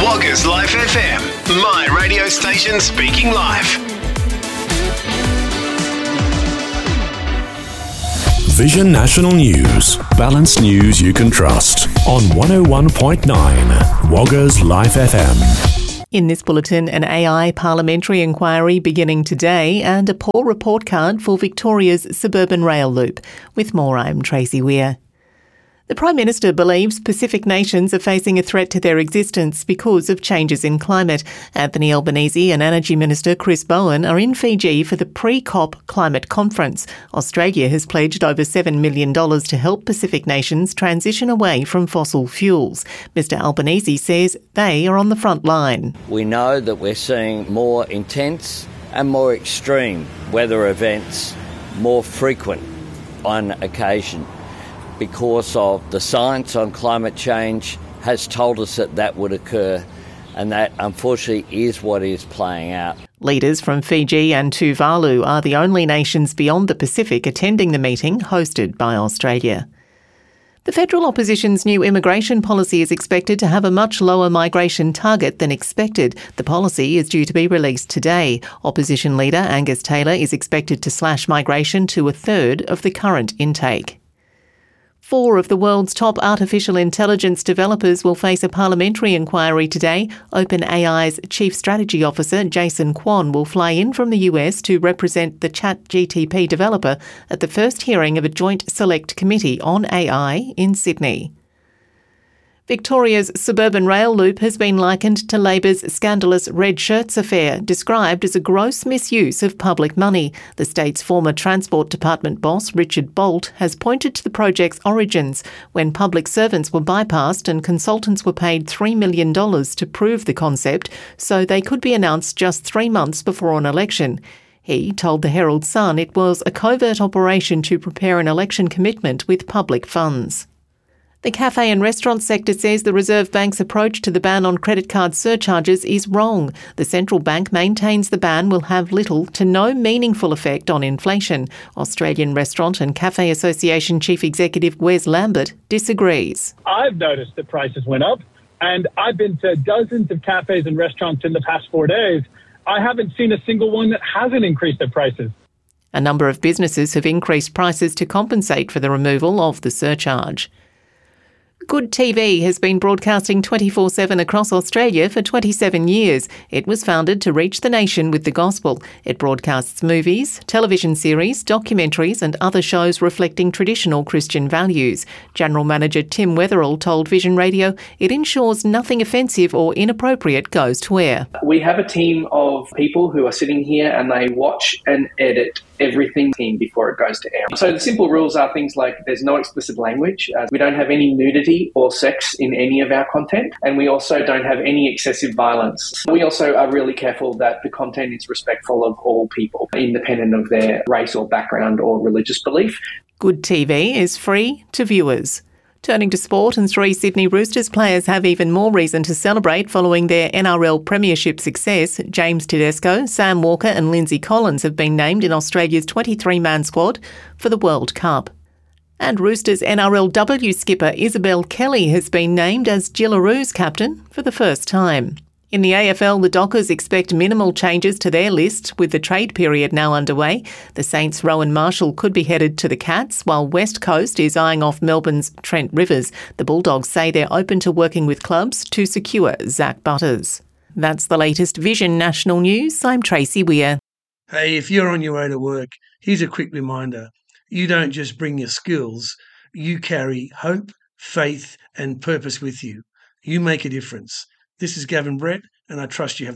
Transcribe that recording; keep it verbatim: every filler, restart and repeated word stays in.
Woggers Life F M, my radio station speaking live. Vision National News. Balanced news you can trust. On one oh one point nine, Woggers Life F M. In this bulletin, an A I parliamentary inquiry beginning today and a poor report card for Victoria's suburban rail loop. With more, I'm Tracy Weir. The Prime Minister believes Pacific nations are facing a threat to their existence because of changes in climate. Anthony Albanese and Energy Minister Chris Bowen are in Fiji for the pre-COP climate conference. Australia has pledged over seven million dollars to help Pacific nations transition away from fossil fuels. Mister Albanese says they are on the front line. We know that we're seeing more intense and more extreme weather events, more frequent on occasion, because of the science on climate change has told us that that would occur, and that unfortunately is what is playing out. Leaders from Fiji and Tuvalu are the only nations beyond the Pacific attending the meeting hosted by Australia. The federal opposition's new immigration policy is expected to have a much lower migration target than expected. The policy is due to be released today. Opposition leader Angus Taylor is expected to slash migration to a third of the current intake. Four of the world's top artificial intelligence developers will face a parliamentary inquiry today. OpenAI's Chief Strategy Officer Jason Kwon will fly in from the U S to represent the ChatGPT developer at the first hearing of a joint select committee on A I in Sydney. Victoria's suburban rail loop has been likened to Labor's scandalous red shirts affair, described as a gross misuse of public money. The state's former Transport Department boss, Richard Bolt, has pointed to the project's origins, when public servants were bypassed and consultants were paid three million dollars to prove the concept, so they could be announced just three months before an election. He told the Herald Sun it was a covert operation to prepare an election commitment with public funds. The cafe and restaurant sector says the Reserve Bank's approach to the ban on credit card surcharges is wrong. The central bank maintains the ban will have little to no meaningful effect on inflation. Australian Restaurant and Cafe Association Chief Executive Wes Lambert disagrees. I've noticed that prices went up, and I've been to dozens of cafes and restaurants in the past four days. I haven't seen a single one that hasn't increased their prices. A number of businesses have increased prices to compensate for the removal of the surcharge. Good T V has been broadcasting twenty-four seven across Australia for twenty-seven years. It was founded to reach the nation with the gospel. It broadcasts movies, television series, documentaries and other shows reflecting traditional Christian values. General Manager Tim Wetherell told Vision Radio it ensures nothing offensive or inappropriate goes to air. We have a team of people who are sitting here and they watch and edit everything before it goes to air. So the simple rules are things like there's no explicit language, uh, we don't have any nudity or sex in any of our content, and we also don't have any excessive violence. We also are really careful that the content is respectful of all people, independent of their race or background or religious belief. Good T V is free to viewers. Turning to sport, and three Sydney Roosters players have even more reason to celebrate following their N R L premiership success. James Tedesco, Sam Walker and Lindsay Collins have been named in Australia's twenty-three man squad for the World Cup. And Roosters N R L W skipper Isabel Kelly has been named as Gillaroos captain for the first time. In the A F L, the Dockers expect minimal changes to their list, with the trade period now underway. The Saints' Rowan Marshall could be headed to the Cats, while West Coast is eyeing off Melbourne's Trent Rivers. The Bulldogs say they're open to working with clubs to secure Zach Butters. That's the latest Vision National News. I'm Tracy Weir. Hey, if you're on your way to work, here's a quick reminder. You don't just bring your skills, you carry hope, faith and purpose with you. You make a difference. This is Gavin Brett, and I trust you have